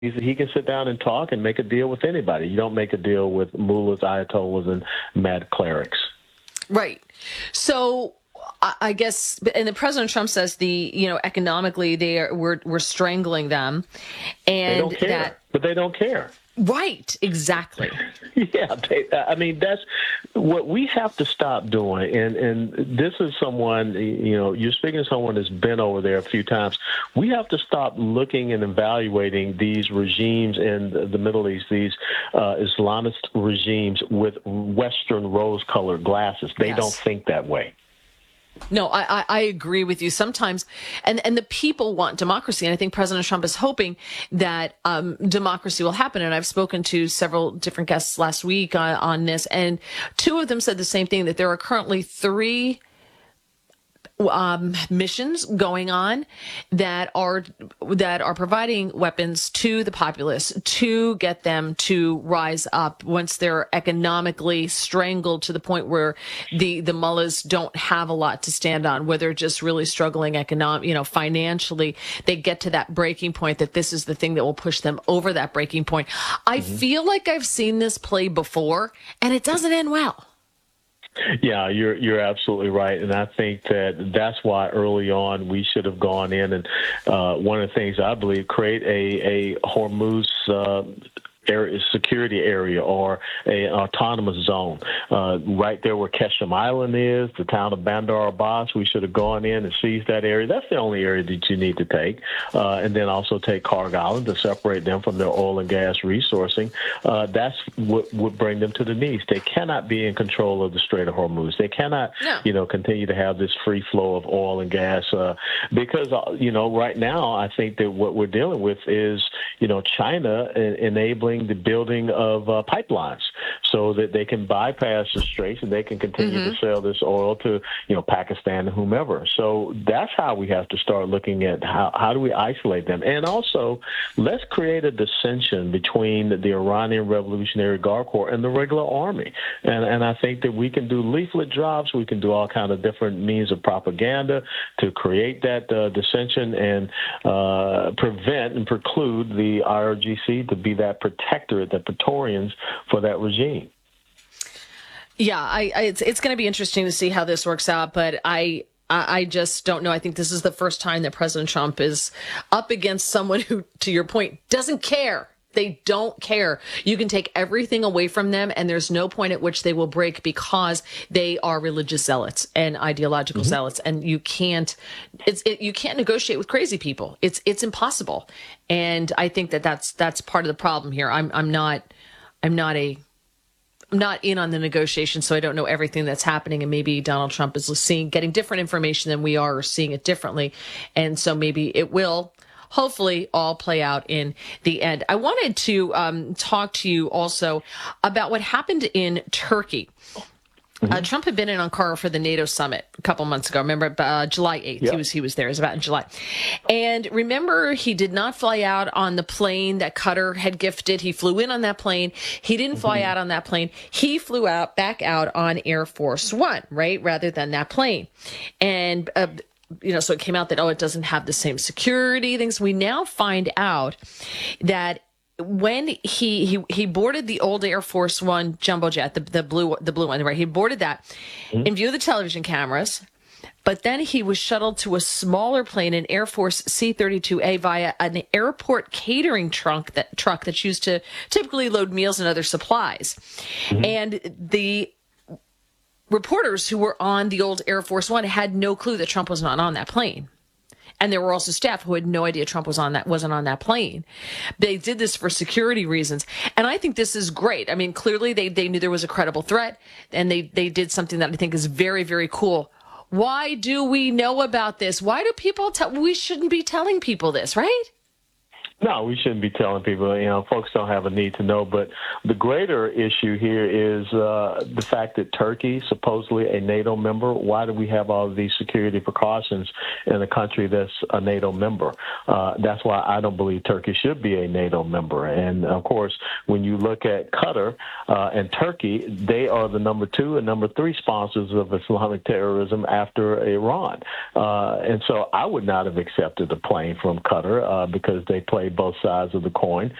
he can sit down and talk and make a deal with anybody. You don't make a deal with mullahs, ayatollahs, and mad clerics. Right. So I guess, and then President Trump says economically we're strangling them, and they don't care, but they don't care. Right, exactly. Yeah, that's what we have to stop doing. And this is someone, you're speaking to someone that's been over there a few times. We have to stop looking and evaluating these regimes in the Middle East, these Islamist regimes with Western rose-colored glasses. They don't think that way. No, I agree with you. Sometimes, and the people want democracy, and I think President Trump is hoping that democracy will happen. And I've spoken to several different guests last week on this, and two of them said the same thing, that there are currently 3 missions going on that are providing weapons to the populace to get them to rise up once they're economically strangled to the point where the mullahs don't have a lot to stand on, where they're just really struggling financially. They get to that breaking point, that this is the thing that will push them over that breaking point. I feel like I've seen this play before, and it doesn't end well. Yeah, you're absolutely right, and I think that's why early on we should have gone in and one of the things I believe, create a Hormuz security area or an autonomous zone right there where Keshem Island is, the town of Bandar Abbas. We should have gone in and seized that area. That's the only area that you need to take, and then also take Karg Island to separate them from their oil and gas resourcing. That's what would bring them to the knees. They cannot be in control of the Strait of Hormuz. They cannot, continue to have this free flow of oil and gas because, right now I think that what we're dealing with is, China enabling the building of pipelines so that they can bypass the straits and they can continue to sell this oil to, Pakistan and whomever. So that's how we have to start looking at how do we isolate them. And also, let's create a dissension between the Iranian Revolutionary Guard Corps and the regular army. And I think that we can do leaflet drops. We can do all kinds of different means of propaganda to create that dissension and prevent and preclude the IRGC to be that protectorate, the Praetorians for that regime. Yeah, it's going to be interesting to see how this works out, but I just don't know. I think this is the first time that President Trump is up against someone who, to your point, doesn't care. They don't care. You can take everything away from them, and there's no point at which they will break because they are religious zealots and ideological zealots, and you can't negotiate with crazy people. It's impossible, and I think that's part of the problem here. I'm not in on the negotiation, so I don't know everything that's happening, and maybe Donald Trump is getting different information than we are, or seeing it differently, and so maybe it will hopefully all play out in the end. I wanted to talk to you also about what happened in Turkey. Trump had been in Ankara for the NATO summit a couple months ago. Remember, July 8th, yep. He was there. It was about in July. And remember, he did not fly out on the plane that Qatar had gifted. He flew in on that plane. He didn't fly out on that plane. He flew back out on Air Force One, right, rather than that plane. And so it came out that, it doesn't have the same security things. We now find out that when he boarded the old Air Force One jumbo jet, the blue one, right? He boarded that in view of the television cameras, but then he was shuttled to a smaller plane, an Air Force C-32A, via an airport catering truck that's used to typically load meals and other supplies. And the reporters who were on the old Air Force One had no clue that Trump was not on that plane. And there were also staff who had no idea Trump wasn't on that plane. They did this for security reasons. And I think this is great. I mean, clearly they knew there was a credible threat, and they did something that I think is very, very cool. Why do we know about this? Why do people we shouldn't be telling people this, right? No, we shouldn't be telling people. Folks don't have a need to know. But the greater issue here is the fact that Turkey, supposedly a NATO member, why do we have all of these security precautions in a country that's a NATO member? That's why I don't believe Turkey should be a NATO member. And, of course, when you look at Qatar and Turkey, they are the number 2 and number 3 sponsors of Islamic terrorism after Iran. And so I would not have accepted a plane from Qatar because they played both sides of the coin.